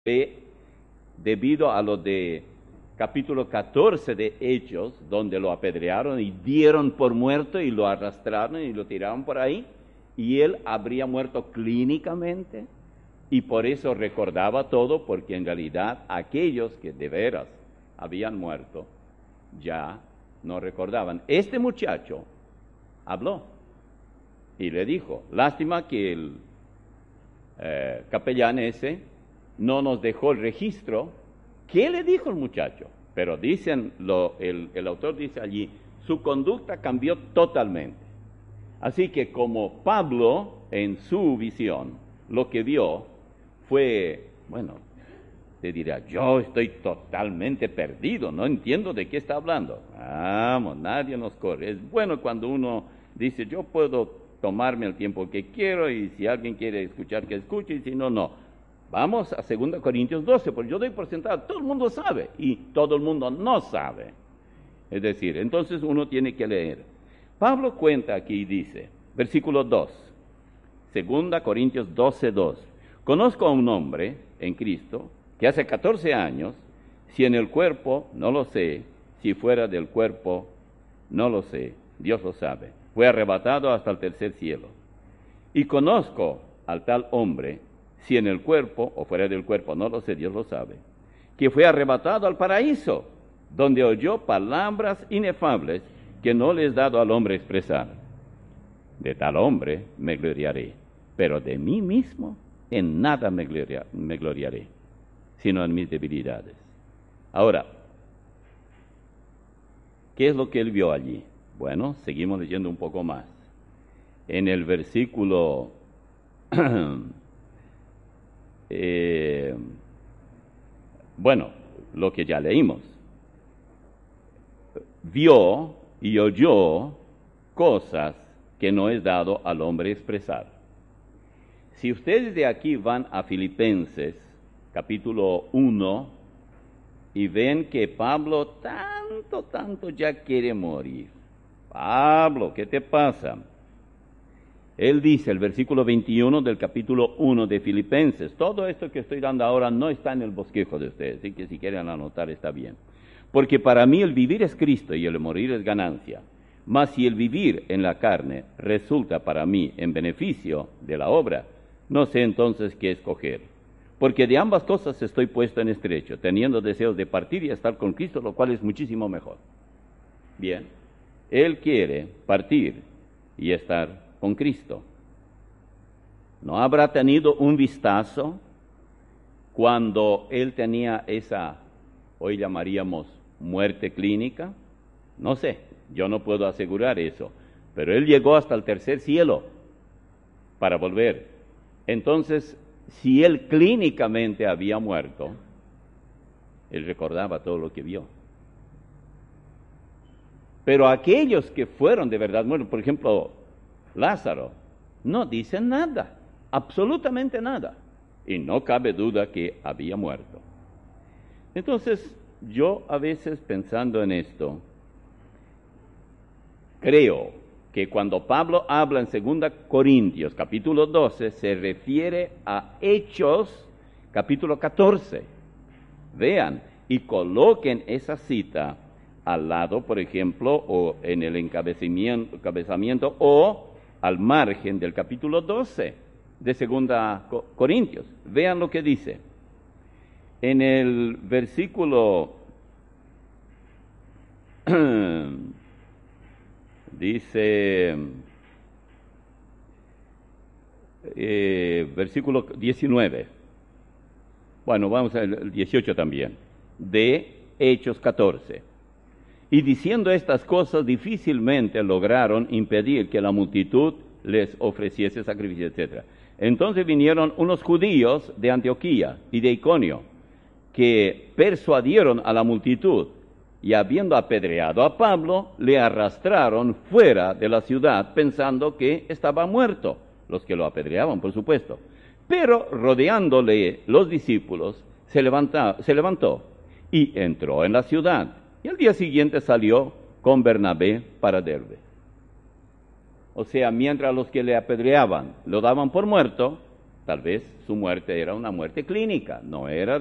debido a lo de capítulo 14 de Hechos, donde lo apedrearon y dieron por muerto y lo arrastraron y lo tiraron por ahí, y él habría muerto clínicamente, y por eso recordaba todo, porque en realidad aquellos que de veras habían muerto ya no recordaban. Este muchacho habló y le dijo, lástima que el capellán ese no nos dejó el registro. ¿Qué le dijo el muchacho? Pero dicen, el autor dice allí, su conducta cambió totalmente. Así que como Pablo, en su visión, lo que vio fue, bueno, te dirá, yo estoy totalmente perdido, no entiendo de qué está hablando. Vamos, nadie nos corre. Es bueno cuando uno dice, yo puedo tomarme el tiempo que quiero, y si alguien quiere escuchar, que escuche, y si no, no. Vamos a 2 Corintios 12, porque yo doy por sentado, todo el mundo sabe, y todo el mundo no sabe. Es decir, entonces uno tiene que leer. Pablo cuenta aquí y dice, versículo 2, 2 Corintios 12, 2. Conozco a un hombre en Cristo que hace 14 años, si en el cuerpo, no lo sé, si fuera del cuerpo, no lo sé, Dios lo sabe, fue arrebatado hasta el tercer cielo. Y conozco al tal hombre, si en el cuerpo o fuera del cuerpo, no lo sé, Dios lo sabe, que fue arrebatado al paraíso, donde oyó palabras inefables que no le es dado al hombre expresar. De tal hombre me gloriaré, pero de mí mismo en nada me gloriaré, sino en mis debilidades. Ahora, ¿qué es lo que él vio allí? Bueno, seguimos leyendo un poco más. En el versículo bueno, lo que ya leímos. Vio y oyó cosas que no es dado al hombre expresar. Si ustedes de aquí van a Filipenses, capítulo 1, y ven que Pablo tanto ya quiere morir. Pablo, ¿qué te pasa? Él dice, el versículo 21 del capítulo 1 de Filipenses, todo esto que estoy dando ahora no está en el bosquejo de ustedes, así que si quieren anotar está bien. Porque para mí el vivir es Cristo y el morir es ganancia. Mas si el vivir en la carne resulta para mí en beneficio de la obra, no sé entonces qué escoger. Porque de ambas cosas estoy puesto en estrecho, teniendo deseos de partir y estar con Cristo, lo cual es muchísimo mejor. Bien, él quiere partir y estar con Cristo. ¿No habrá tenido un vistazo cuando él tenía esa, hoy llamaríamos, muerte clínica? No sé, yo no puedo asegurar eso, pero él llegó hasta el tercer cielo para volver. Entonces, si él clínicamente había muerto, él recordaba todo lo que vio. Pero aquellos que fueron de verdad muertos, por ejemplo, Lázaro, no dicen nada, absolutamente nada, y no cabe duda que había muerto. Entonces, yo a veces pensando en esto, creo que cuando Pablo habla en 2 Corintios, capítulo 12, se refiere a Hechos, capítulo 14. Vean, y coloquen esa cita al lado, por ejemplo, o en el encabezamiento, o al margen del capítulo 12 de 2 Corintios. Vean lo que dice. En el versículo dice, versículo 19, bueno, vamos al 18 también, de Hechos 14. Y diciendo estas cosas, difícilmente lograron impedir que la multitud les ofreciese sacrificio, etc. Entonces vinieron unos judíos de Antioquía y de Iconio, que persuadieron a la multitud, y habiendo apedreado a Pablo, le arrastraron fuera de la ciudad, pensando que estaba muerto, los que lo apedreaban, por supuesto. Pero rodeándole los discípulos, se levantó y entró en la ciudad, y al día siguiente salió con Bernabé para Derbe. O sea, mientras los que le apedreaban lo daban por muerto, tal vez su muerte era una muerte clínica, no era